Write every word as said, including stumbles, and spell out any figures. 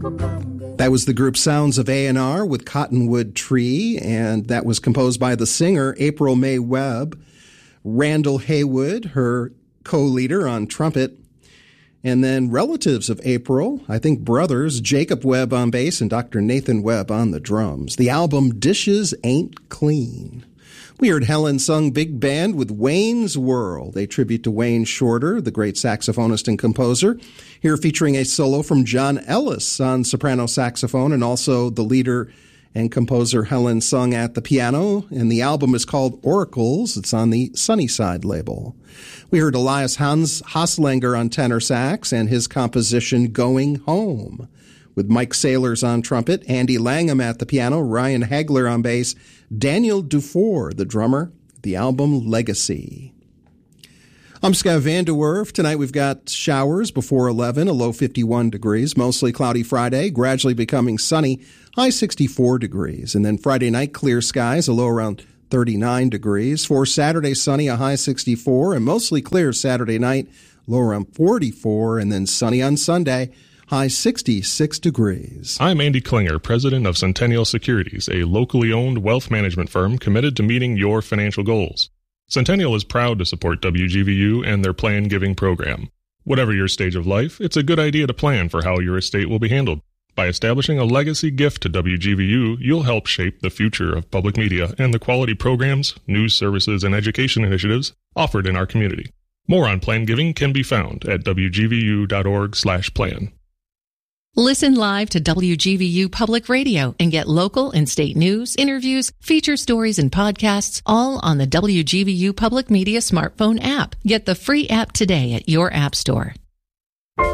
That was the group Sounds of A and R with Cottonwood Tree, and that was composed by the singer April May Webb, Randall Haywood, her co-leader on trumpet, and then relatives of April, I think brothers, Jacob Webb on bass and Doctor Nathan Webb on the drums. The album Dishes Ain't Clean. We heard Helen Sung Big Band with Wayne's World, a tribute to Wayne Shorter, the great saxophonist and composer. Here featuring a solo from John Ellis on soprano saxophone and also the leader and composer Helen Sung at the piano. And the album is called Oracles. It's on the Sunnyside label. We heard Elias Hans Hasslanger on tenor sax and his composition Going Home, with Mike Saylors on trumpet, Andy Langham at the piano, Ryan Hagler on bass, Daniel Dufour, the drummer, the album Legacy. I'm Scott Van de Werf. Tonight we've got showers before eleven, a low fifty-one degrees, mostly cloudy Friday, gradually becoming sunny, high sixty-four degrees. And then Friday night, clear skies, a low around thirty-nine degrees. For Saturday, sunny, a high sixty-four, and mostly clear Saturday night, low around forty-four, and then sunny on Sunday, high sixty-six degrees. I'm Andy Klinger, president of Centennial Securities, a locally owned wealth management firm committed to meeting your financial goals. Centennial is proud to support W G V U and their Plan Giving program. Whatever your stage of life, it's a good idea to plan for how your estate will be handled. By establishing a legacy gift to W G V U, you'll help shape the future of public media and the quality programs, news services, and education initiatives offered in our community. More on Plan Giving can be found at w g v u dot org slash plan. Listen live to W G V U Public Radio and get local and state news, interviews, feature stories, and podcasts all on the W G V U Public Media smartphone app. Get the free app today at your app store.